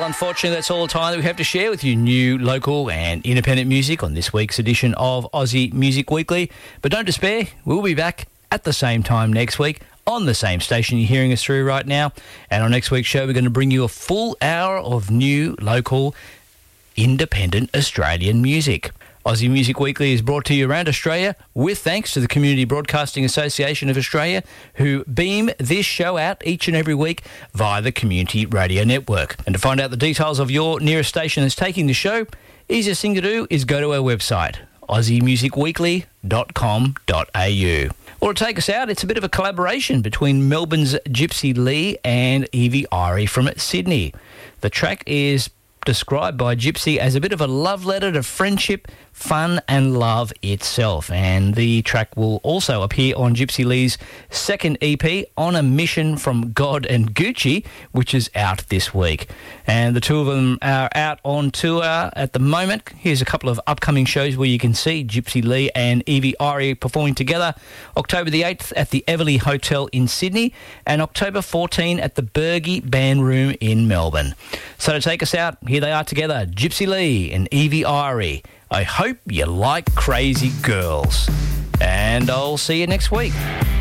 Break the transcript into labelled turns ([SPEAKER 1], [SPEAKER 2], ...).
[SPEAKER 1] unfortunately, that's all the time that we have to share with you. New, local and independent music on this week's edition of Aussie Music Weekly. But don't despair, we'll be back at the same time next week on the same station you're hearing us through right now. And on next week's show, we're going to bring you a full hour of new, local, independent Australian music. Aussie Music Weekly is brought to you around Australia with thanks to the Community Broadcasting Association of Australia, who beam this show out each and every week via the Community Radio Network. And to find out the details of your nearest station that's taking the show, easiest thing to do is go to our website, aussiemusicweekly.com.au. Or to take us out, it's a bit of a collaboration between Melbourne's Gypsy Lee and Evie Irie from Sydney. The track is described by Gypsy as a bit of a love letter to friendship, fun and love itself. And the track will also appear on Gypsy Lee's second EP, On a Mission from God and Gucci, which is out this week. And the two of them are out on tour at the moment. Here's a couple of upcoming shows where you can see Gypsy Lee and Evie Irie performing together. October the 8th at the Everleigh Hotel in Sydney and October 14 at the Bergie Band Room in Melbourne. So to take us out, here they are together, Gypsy Lee and Evie Irie. I hope you like Crazy Girls. And I'll see you next week.